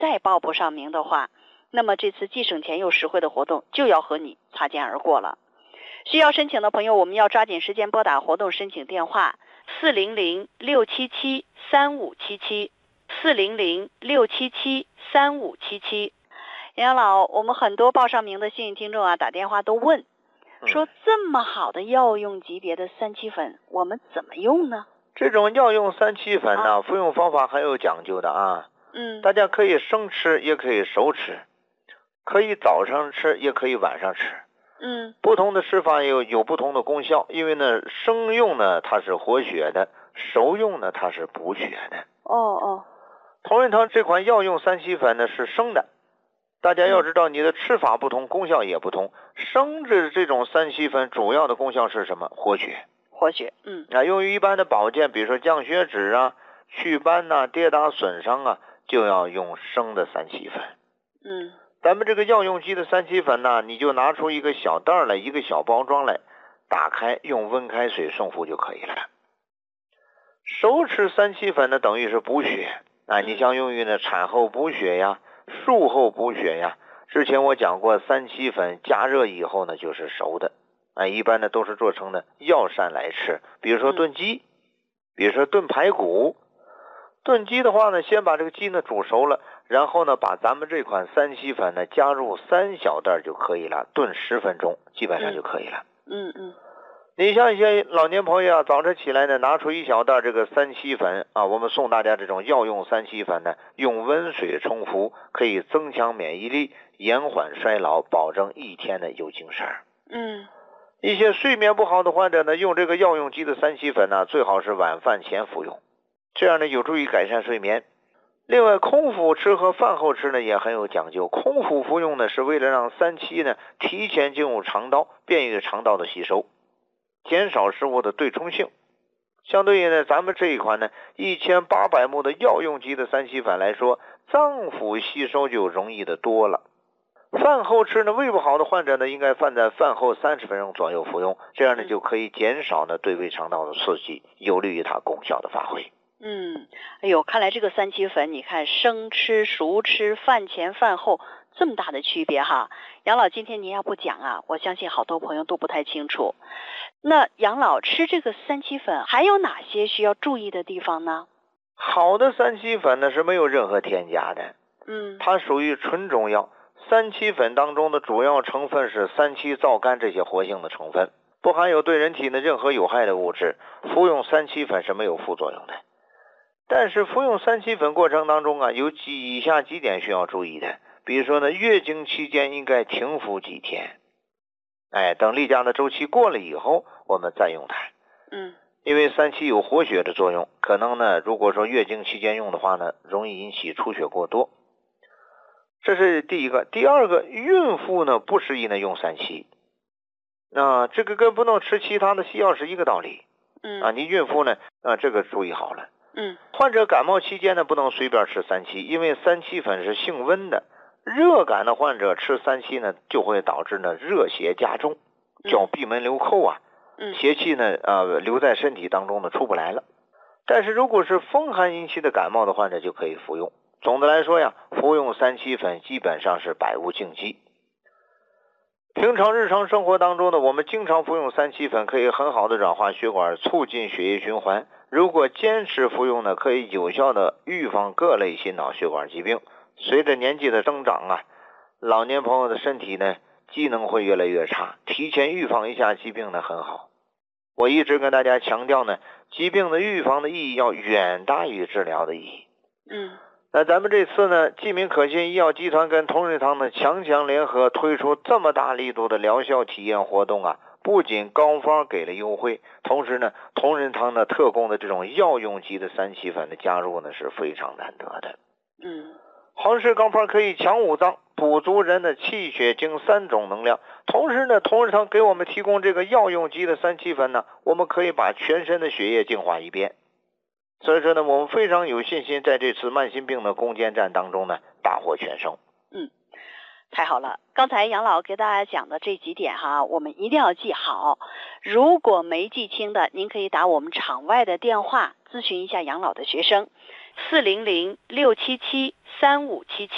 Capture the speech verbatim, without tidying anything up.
再报不上名的话，那么这次既省钱又实惠的活动就要和你擦肩而过了。需要申请的朋友，我们要抓紧时间拨打活动申请电话四零零六七七三五七七四零零六七七三五七七。杨老，我们很多报上名的幸运听众啊，打电话都问说，这么好的药用级别的三七粉，我们怎么用呢？ 这种药用三七粉呢、啊，服用方法很有讲究的啊。 嗯， 大家可以生吃，也可以熟吃，可以早上吃，也可以晚上吃。 嗯， 不同的吃法有有不同的功效，因为呢，生用呢它是活血的，熟用呢它是补血的。 哦哦， 同仁堂这款药用三七粉呢是生的，大家要知道你的吃法不同，功效也不同。生制这种三七粉主要的功效是什么？活血。 活血，嗯， 啊，用于一般的保健，比如说降血脂啊、祛斑呐、啊、跌打损伤啊，就要用生的三七粉。 嗯。 咱们这个药用机的三七粉呢，你就拿出一个小袋来，一个小包装来，打开用温开水送服就可以了。熟吃三七粉呢，等于是补血啊，你像用于呢产后补血呀、术后补血呀。之前我讲过，三七粉加热以后呢就是熟的啊，一般呢都是做成的药膳来吃，比如说炖鸡，比如说炖排骨。炖鸡的话呢，先把这个鸡呢煮熟了，然后呢把咱们这款三七粉呢加入三小袋就可以了，炖十分钟基本上就可以了。 嗯嗯。 你像一些老年朋友啊，早晨起来呢拿出一小袋这个三七粉啊，我们送大家这种药用三七粉呢，用温水冲服，可以增强免疫力，延缓衰老，保证一天的有精神。 嗯。 一些睡眠不好的患者呢，用这个药用机的三七粉呢，最好是晚饭前服用，这样呢有助于改善睡眠。另外，空腹吃和饭后吃呢也很有讲究。空腹服用呢是为了让三七呢提前进入肠道，便于肠道的吸收，减少食物的对冲性。相对于呢咱们这一款呢一千八百目的药用机的三七粉来说，脏腑吸收就容易的多了。饭后吃呢，胃不好的患者呢，应该放在饭后三十分钟左右服用，这样呢就可以减少呢对胃肠道的刺激，有利于它功效的发挥。 嗯，哎呦，看来这个三七粉，你看生吃、熟吃、饭前饭后这么大的区别哈。杨老，今天您要不讲啊，我相信好多朋友都不太清楚。那杨老吃这个三七粉还有哪些需要注意的地方呢？ 好的三七粉呢是没有任何添加的， 嗯， 它属于纯中药。三七粉当中的主要成分是三七皂苷这些活性的成分，不含有对人体的任何有害的物质，服用三七粉是没有副作用的。但是服用三七粉过程当中啊，有几以下几点需要注意的，比如说呢，月经期间应该停服几天，哎，等例假的周期过了以后，我们再用它。 嗯， 因为三七有活血的作用，可能呢，如果说月经期间用的话呢，容易引起出血过多。这是第一个。第二个，孕妇呢不适宜呢用三七，那这个跟不能吃其他的西药是一个道理。 嗯啊，你孕妇呢，啊，这个注意好了。 嗯， 患者感冒期间呢，不能随便吃三七，因为三七粉是性温的，热感的患者吃三七呢，就会导致呢热邪加重，叫闭门留寇啊。 嗯， 邪气呢，呃，留在身体当中呢，出不来了。但是如果是风寒引起的感冒的患者就可以服用。总的来说呀，服用三七粉基本上是百无禁忌。平常日常生活当中呢，我们经常服用三七粉，可以很好的软化血管，促进血液循环。如果坚持服用呢，可以有效的预防各类心脑血管疾病。随着年纪的增长啊，老年朋友的身体呢，机能会越来越差，提前预防一下疾病呢很好。我一直跟大家强调呢，疾病的预防的意义要远大于治疗的意义。 嗯， 那咱们这次呢，济民可信医药集团跟同仁堂呢强强联合推出这么大力度的疗效体验活动啊，不仅膏方给了优惠，同时呢，同仁堂呢特供的这种药用级的三七粉的加入呢是非常难得的。 嗯， 恒氏膏方可以强五脏，补足人的气血精三种能量。同时呢，同仁堂给我们提供这个药用级的三七粉呢，我们可以把全身的血液净化一遍。所以说呢，我们非常有信心在这次慢性病的攻坚战当中呢，大获全胜。 嗯，太好了。刚才杨老给大家讲的这几点哈，我们一定要记好。如果没记清的，您可以打我们场外的电话咨询一下杨老的学生，四零零六七七三五七七。